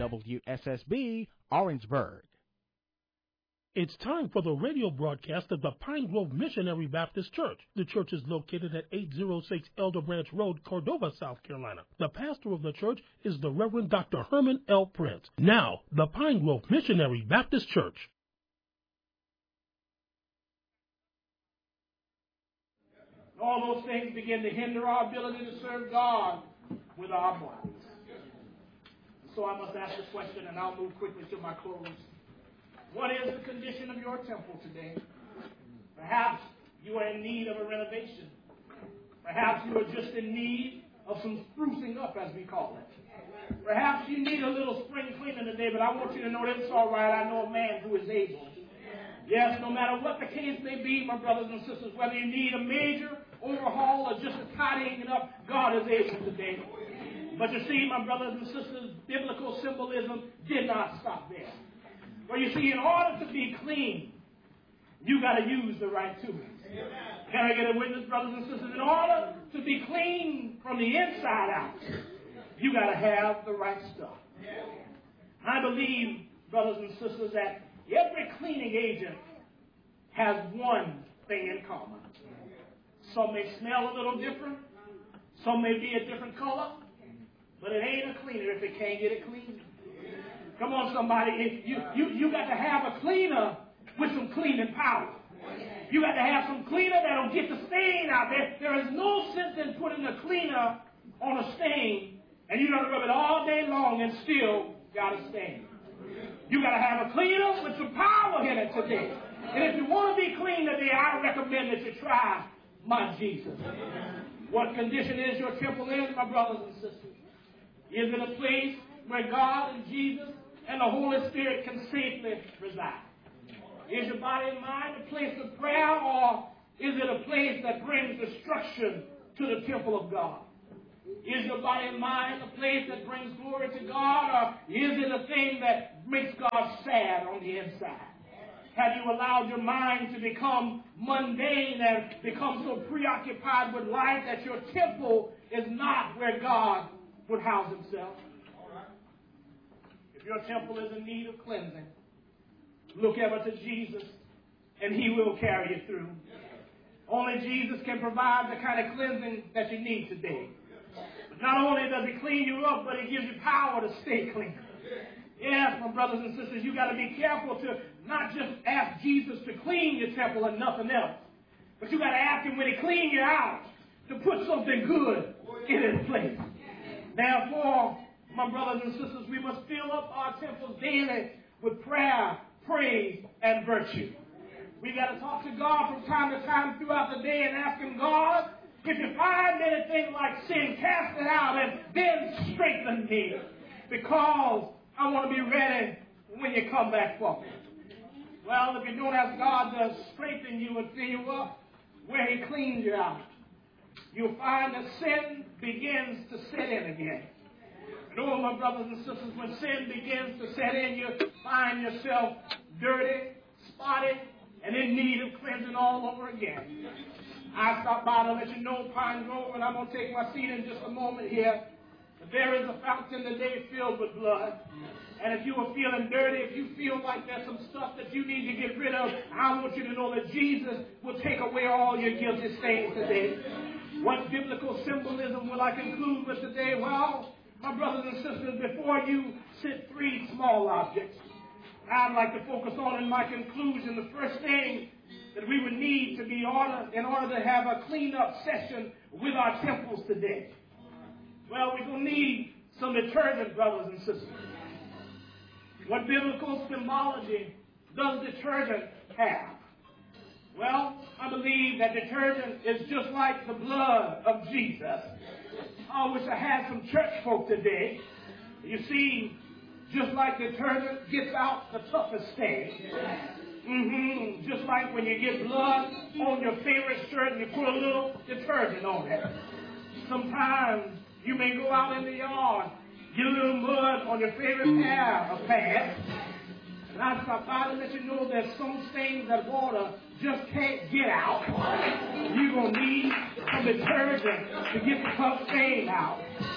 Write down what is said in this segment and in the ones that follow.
WSSB, Orangeburg. It's time for the radio broadcast of the Pine Grove Missionary Baptist Church. The church is located at 806 Elder Branch Road, Cordova, South Carolina. The pastor of the church is the Reverend Dr. Herman L. Prince. Now, the Pine Grove Missionary Baptist Church. All those things begin to hinder our ability to serve God with our bodies. So I must ask the question, and I'll move quickly to my close. What is the condition of your temple today? Perhaps you are in need of a renovation. Perhaps you are just in need of some sprucing up, as we call it. Perhaps you need a little spring cleaning today, but I want you to know that it's all right. I know a man who is able. Yes, no matter what the case may be, my brothers and sisters, whether you need a major overhaul or just a tidying up, God is able today. But you see, my brothers and sisters, biblical symbolism did not stop there. Well, you see, in order to be clean, you got to use the right tools. Can I get a witness, brothers and sisters? In order to be clean from the inside out, you got to have the right stuff. I believe, brothers and sisters, that every cleaning agent has one thing in common. Some may smell a little different. Some may be a different color. But it ain't a cleaner if it can't get it clean. Come on, somebody. You got to have a cleaner with some cleaning power. You got to have some cleaner that'll get the stain out there. There is no sense in putting a cleaner on a stain and you got to rub it all day long and still got a stain. You got to have a cleaner with some power in it today. And if you want to be clean today, I recommend that you try my Jesus. What condition is your temple in, my brothers and sisters? Is it a place where God and Jesus and the Holy Spirit can safely reside? Is your body and mind a place of prayer, or is it a place that brings destruction to the temple of God? Is your body and mind a place that brings glory to God, or is it a thing that makes God sad on the inside? Have you allowed your mind to become mundane and become so preoccupied with life that your temple is not where God would house himself? If your temple is in need of cleansing, look ever to Jesus, and he will carry you through. Only Jesus can provide the kind of cleansing that you need today. But not only does he clean you up, but he gives you power to stay clean. Yes, my brothers and sisters, you got to be careful to not just ask Jesus to clean your temple and nothing else, but you got to ask him when he cleans you out to put something good in its place. Therefore, my brothers and sisters, we must fill up our temples daily with prayer, praise, and virtue. We got to talk to God from time to time throughout the day and ask him, God, if you find anything like sin, cast it out and then strengthen me, because I want to be ready when you come back for me. Well, if you don't ask God to strengthen you and fill you up where he cleans you out, you'll find that sin begins to set in again. And oh, my brothers and sisters, when sin begins to set in, you find yourself dirty, spotted, and in need of cleansing all over again. I stopped by to let you know, Pine Grove, and I'm going to take my seat in just a moment here. But there is a fountain today filled with blood. And if you are feeling dirty, if you feel like there's some stuff that you need to get rid of, I want you to know that Jesus will take away all your guilty stains today. What biblical symbolism will I conclude with today? Well, my brothers and sisters, before you sit three small objects, I'd like to focus on in my conclusion the first thing that we would need to be in order to have a clean-up session with our temples today. Well, we're going to need some detergent, brothers and sisters. What biblical symbology does detergent have? Well, I believe that detergent is just like the blood of Jesus. I wish I had some church folk today. You see, just like detergent gets out the toughest stain. Just like when you get blood on your favorite shirt and you put a little detergent on it. Sometimes you may go out in the yard, get a little mud on your favorite pair of pants, and I stop by to let you know there's some stains that water just can't get out. You're going to need some detergent to get the tough stain out.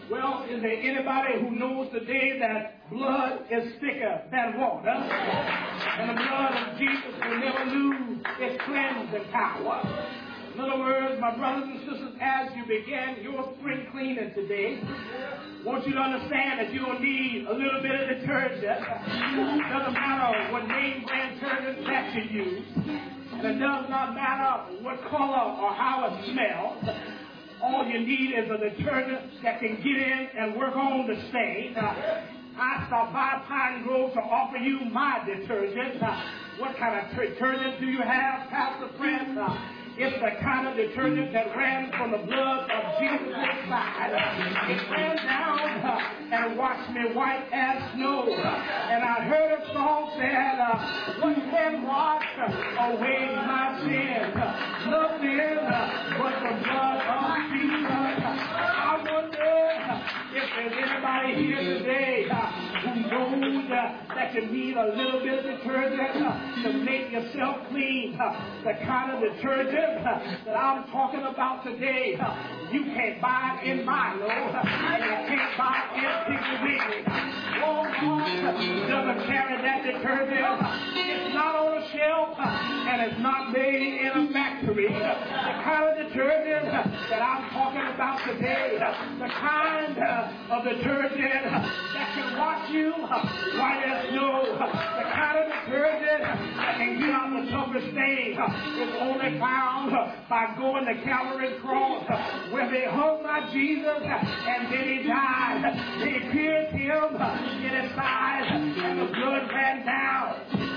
Well, is there anybody who knows today that blood is thicker than water? And the blood of Jesus will never lose its cleansing power. In other words, my brothers and sisters, as you begin your spring cleaning today, I want you to understand that you'll need a little bit of detergent. It doesn't matter what name brand detergent that you use. And it does not matter what color or how it smells. All you need is a detergent that can get in and work on the stain. I stopped by Pine Grove to offer you my detergent. What kind of detergent do you have, Pastor Prince? It's the kind of detergent that ran from the blood of Jesus' side. It ran down and washed me white as snow. And I heard a song said, "What can wash away my sins? Nothing but the blood of Jesus." I wonder if there's anybody here today who knows that you need a little bit of detergent to make yourself clean. The kind of detergent that I'm talking about today, you can't buy it in Milo, and you can't buy it in Piggly Wiggly. Walmart doesn't carry that detergent. It's not on a shelf, and it's not made in a factory. The kind of detergent that I'm talking about today, the kind of detergent that can wash you white as snow, the kind of detergent that can get out the toughest stain, is only found by going to Calvary's cross, where they hung my Jesus and then he died. They pierced him in his side and the blood ran down.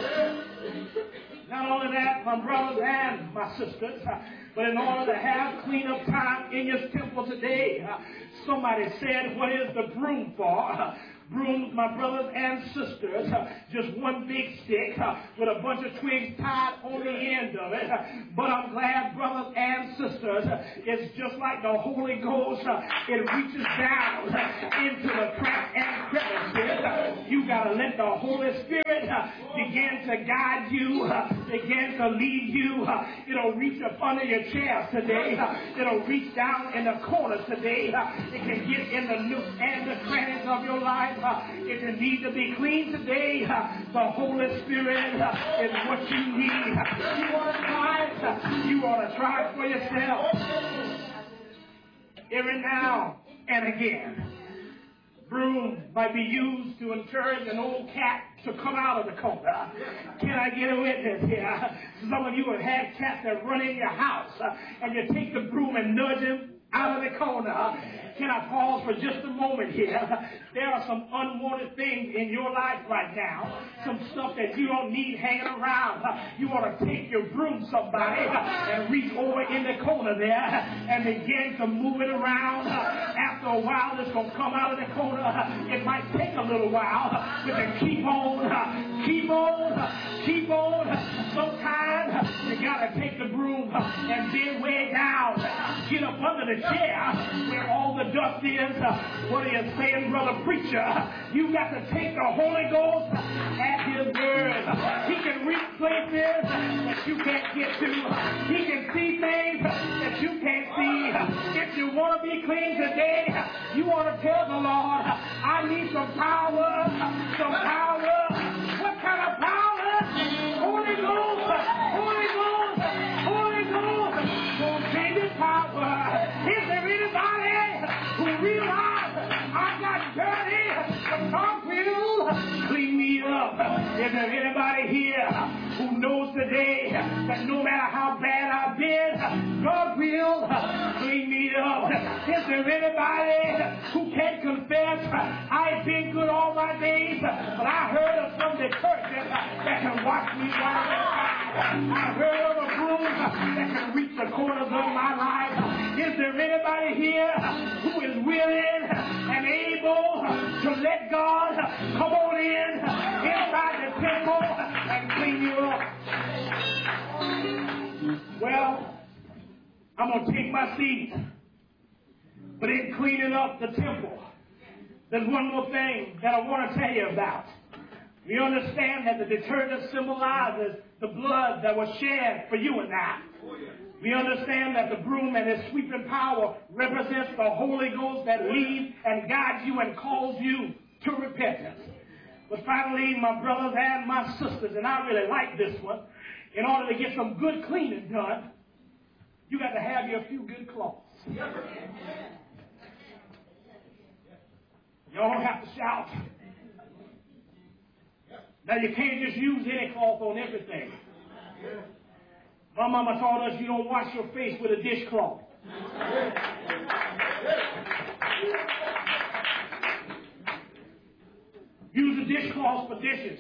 Not only that, my brothers and my sisters, but in order to have cleanup time in your temple today, somebody said, "What is the broom for?" Brooms, my brothers and sisters, just one big stick with a bunch of twigs tied on the end of it. But I'm glad, brothers and sisters, it's just like the Holy Ghost. It reaches down into the cracks and crevices. You got to let the Holy Spirit begin to guide you, begin to lead you. It'll reach up under your chairs today. It'll reach down in the corners today. It can get in the nooks and the crannies of your life. If you need to be clean today, the Holy Spirit is what you need. You want to try it? You want to try it for yourself. Every now and again, broom might be used to encourage an old cat to come out of the corner. Can I get a witness here? Some of you have had cats that run in your house, and you take the broom and nudge them out of the corner. Can I pause for just a moment here? There are some unwanted things in your life right now. Some stuff that you don't need hanging around. You want to take your broom, somebody, and reach over in the corner there and begin to move it around. After a while, it's going to come out of the corner. It might take a little while, but then keep on. Sometimes you got to take the broom and bend way down. Get up under the chair where all the dust is. What are you saying, brother preacher? You got to take the Holy Ghost at his word. He can reach places that you can't get to. He can see things that you can't see. If you want to be clean today, you want to tell the Lord, I need some power, some power. What kind of power? Holy Ghost, Holy Ghost, Holy Ghost. Don't change his power. Is there anybody who realizes I got dirty, but God will clean me up? Is there anybody here who knows today that no matter how bad I've been, God will clean me up? Is there anybody who can confess, I've been good all my days, but I heard of some detergent that can wash me white inside? I heard of a broom that can reach the corners of my life. Is there anybody here who is willing and able to let God come on inside the temple and clean you up? Well, I'm going to take my seat. But in cleaning up the temple, there's one more thing that I want to tell you about. We understand that the detergent symbolizes the blood that was shed for you and I. We understand that the broom and its sweeping power represents the Holy Ghost that leads and guides you and calls you to repentance. But finally, my brothers and my sisters, and I really like this one, in order to get some good cleaning done, you got to have you a few good cloths. Y'all don't have to shout. Now, you can't just use any cloth on everything. My mama taught us you don't wash your face with a dishcloth. Use a dishcloth for dishes.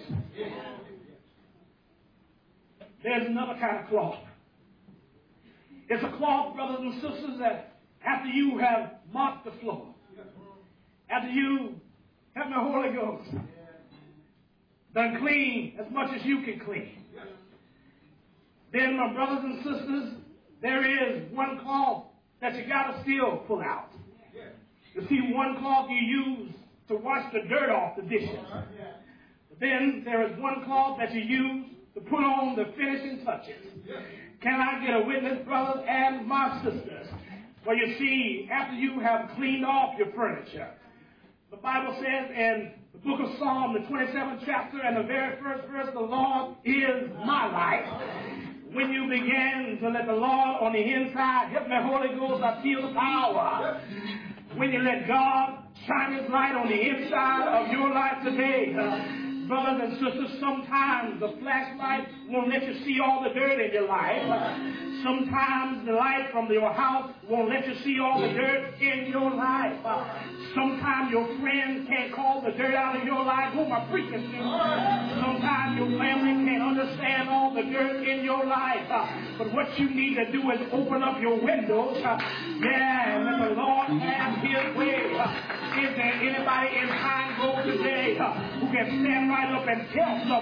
There's another kind of cloth. It's a cloth, brothers and sisters, that after you have mopped the floor, after you have the Holy Ghost, done clean as much as you can clean, then, my brothers and sisters, there is one cloth that you got to still pull out. You see, one cloth you use to wash the dirt off the dishes. But then there is one cloth that you use to put on the finishing touches. Can I get a witness, brothers and my sisters? Well, you see, after you have cleaned off your furniture, the Bible says in the book of Psalm, the 27th chapter and the very first verse, the Lord is my light. When you begin to let the Lord on the inside, help me, Holy Ghost, I feel the power. When you let God shine His light on the inside of your life today, brothers and sisters, sometimes the flashlight won't let you see all the dirt in your life. Sometimes the light from your house won't let you see all the dirt in your life. Sometimes your friends can't call the dirt out of your life. Who am I preaching to? Sometimes your family can't understand all the dirt in your life. But what you need to do is open up your windows. And let the Lord have His way. Is there anybody in Pine Grove today who can stand right up and tell somebody